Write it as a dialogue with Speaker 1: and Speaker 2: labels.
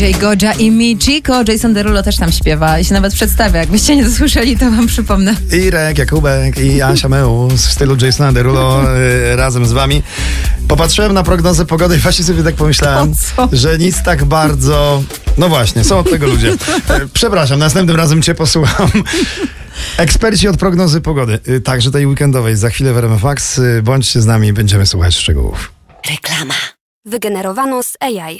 Speaker 1: DJ Godzia i Michiko. Jason Derulo też tam śpiewa i się nawet przedstawia. Jakbyście nie słyszeli, to wam przypomnę.
Speaker 2: Irek, Jakubek i Asia Meus w stylu Jasona Derulo razem z wami. Popatrzyłem na prognozę pogody i właśnie sobie tak pomyślałem, że nic tak bardzo... No właśnie, są od tego ludzie. Przepraszam, następnym razem cię posłucham. Eksperci od prognozy pogody, także tej weekendowej, za chwilę w RMF Max. Bądźcie z nami, będziemy słuchać szczegółów.
Speaker 3: Reklama. Wygenerowano z AI.